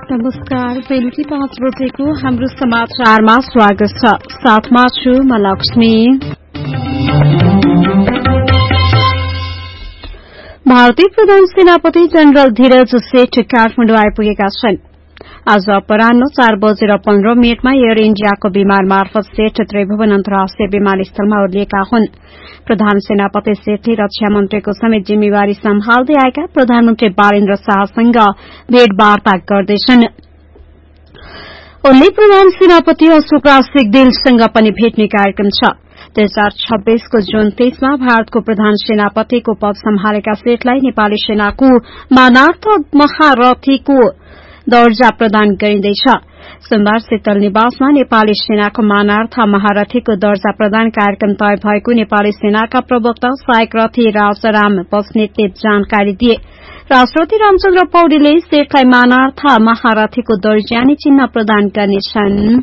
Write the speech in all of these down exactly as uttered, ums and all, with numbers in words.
नमस्कार, बेलुकी पाँच बजेको हाम्रो समाचारमा स्वागत छ। साथमा छु म लक्ष्मी। भारतीय प्रधान सेनापति जनरल धीरज सेठ काठमाडौँ आइपुगेका छन्। आज अपराह्न चार बजेर पन्ध्र मिनटमा एयर इण्डियाको विमान मार्फत सेठ त्रिभुवन अन्तर्राष्ट्रिय विमानस्थलमा ओर्लिएका हुन्। प्रधान सेनापति सेठले रक्षा मन्त्रीको समेत जिम्मेवारी सम्हाल्दै आएका प्रधानमन्त्री बालेन्द्र शाहसँग भेटवार्ता गर्दैछन्। उनले प्रधान सेनापति अशोकराज सिग्देलसँग पनि भेट्ने कार्यक्रम छ। दुई हजार छब्बीसको जुन तेइसमा भारतको प्रधान सेनापतिको पद सम्हालेका सेठलाई नेपाली सेनाको मानार्थ महारथीको दर्जा प्रदान गरिँदैछ। सोमबार शीतल निवासमा नेपाली सेनाको मानार्थ महारथीको दर्जा प्रदान कार्यक्रम तय भएको नेपाली सेनाका प्रवक्ता सहायक रथी राजाराम बस्नेतले जानकारी दिए। राष्ट्रपति रामचन्द्र पौडेलले सेठलाई मानार्थ महारथीको दर्जानी चिन्ह प्रदान गर्नेछन्।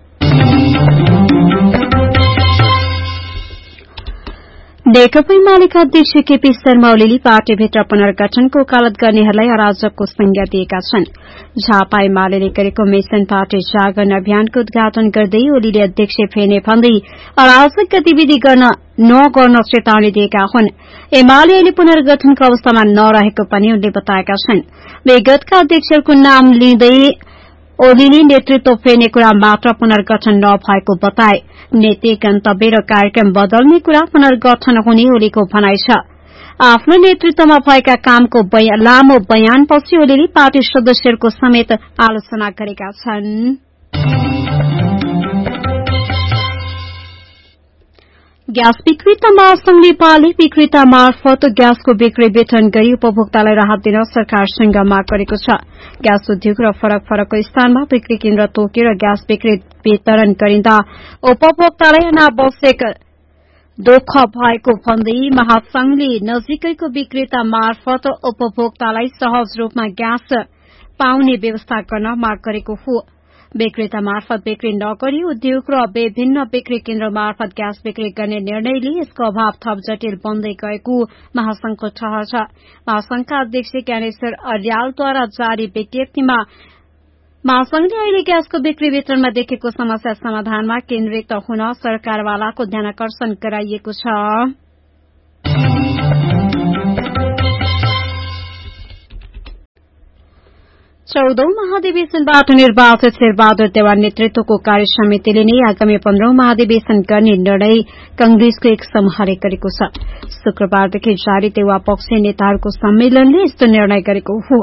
नेकपा एमालेका अध्यक्ष केपी शर्मा ओलीले पार्टीभित्र पुनर्गठनको वकालत गर्नेहरूलाई अराजकको संज्ञा दिएका छन्। झापा एमाले गरेको मिशन पार्टी जागरण अभियानको उद्घाटन गर्दै ओलीले अध्यक्ष फेर्ने भन्दै अराजक गतिविधि गर्न नगर्न चेतावनी दिएका हुन्। एमाले अहिले पुनर्गठनको अवस्थामा नरहेको पनि उनले बताएका छन्। विगतका अध्यक्षहरूको नाम लिँदै ओलीले नेतृत्व फेर्ने कुरा मात्र पुनर्गठन नभएको बताए। नीति, गन्तव्य र कार्यक्रम बदल्ने कुरा पुनर्गठन हुने ओलीको भनाइ छ। आफ्नो नेतृत्वमा भएका कामको लामो बयानपछि ओलीले पार्टी सदस्यहरूको समेत आलोचना गरेका छन्। ग्यास विक्रेता महासंघ नेपालले विक्रेता मार्फत ग्यासको बिक्री वितरण गरी उपभोक्तालाई राहत दिन सरकारसँग माग गरेको छ। ग्यास उद्योग र फरक फरक स्थानमा बिक्री केन्द्र तोकेर ग्यास बिक्री वितरण गरिँदा उपभोक्तालाई अनावश्यक दुःख भएको भन्दै महासंघले नजिकैको विक्रेता मार्फत उपभोक्तालाई सहज रूपमा ग्यास पाउने व्यवस्था गर्न माग गरेको हो। विक्रेता मार्फत बिक्री नगरी उद्योग र विभिन्न बिक्री केन्द्र मार्फत ग्यास बिक्री गर्ने निर्णयले यसको अभाव थप जटिल बन्दै गएको महासंघको ठहर छ। महासंघका अध्यक्ष ज्ञानेश्वर अर्यालद्वारा जारी विज्ञप्तिमा महासंघले अहिले ग्यासको बिक्री वितरणमा देखेको समस्या समाधानमा केन्द्रित हुन सरकारवालाको ध्यानाकर्षण गराइएको छ। चौधौं महाधिवेशनबाट निर्वाचित शेरबहादुर देउवा नेतृत्वको कार्य समितिले नै आगामी पन्ध्रौं महाधिवेशन गर्ने निर्णय कंग्रेसको एक समूहले गरेको छ। शुक्रबारदेखि जारी देउवा पक्षीय नेताहरूको सम्मेलनले यस्तो निर्णय गरेको हो।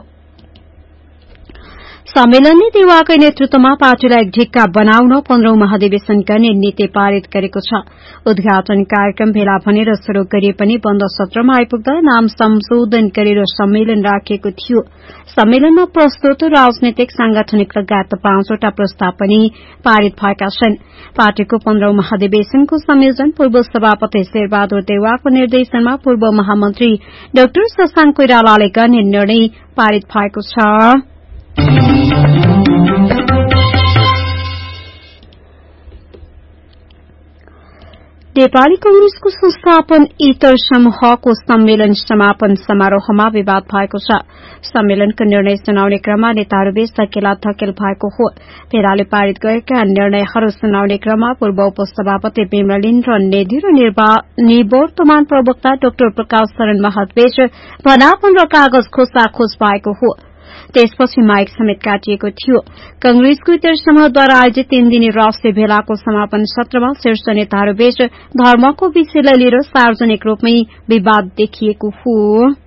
सम्मेलनले देउवाकै नेतृत्वमा पार्टीलाई ढिक्का बनाउन पन्ध्रौं महाधिवेशन गर्ने नीति पारित गरेको छ। उद्घाटन कार्यक्रम भेला भनेर शुरू गरे पनि बन्द सत्रमा आइपुग्दा नाम संशोधन गरेर सम्मेलन राखिएको थियो। सम्मेलनमा प्रस्तुत राजनैतिक सांगठनिक लगायत पाँचवटा प्रस्ताव पनि पारित भएका छन्। पार्टीको पन्ध्रौं महाधिवेशनको संयोजन पूर्व सभापति शेरबहादुर देउवाको निर्देशनमा पूर्व महामन्त्री डाक्टर शशाङ्क कोइरालाले गर्ने निर्णय पारित भएको छ। नेपाली कंग्रेसको संस्थापन इतर समूहको सम्मेलन समापन समारोहमा विवाद भएको छ। सम्मेलनको निर्णय सुनाउने क्रममा नेताहरूबीच धकेला धकेल भएको हो। भेलाले पारित गरेका निर्णयहरू सुनाउने क्रममा पूर्व उपसभापति विमलेन्द्र नेदी र निवर्तमान प्रवक्ता डाक्टर प्रकाश शरण महतबीच भनापन र कागज खोसाखोस भएको हो। त्यसपछि माइक समेत काटिएको थियो। कंग्रेसको इतर समूहद्वारा आयोजित तीन दिने राष्ट्रिय भेलाको समापन सत्रमा शीर्ष नेताहरूबीच धर्मको विषयलाई लिएर सार्वजनिक रूपमै विवाद देखिएको हो।